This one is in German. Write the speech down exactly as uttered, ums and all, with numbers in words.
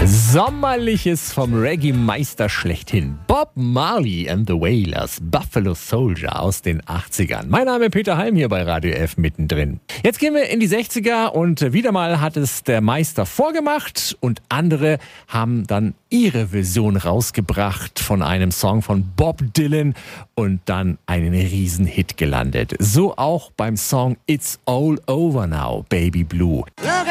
Sommerliches vom Reggae-Meister schlechthin. Bob Marley and the Wailers, Buffalo Soldier aus den achtzigern. Mein Name ist Peter Heim hier bei Radio F mittendrin. Jetzt gehen wir in die sechziger und wieder mal hat es der Meister vorgemacht und andere haben dann ihre Version rausgebracht von einem Song von Bob Dylan und dann einen Riesenhit gelandet. So auch beim Song It's All Over Now, Baby Blue. Ja.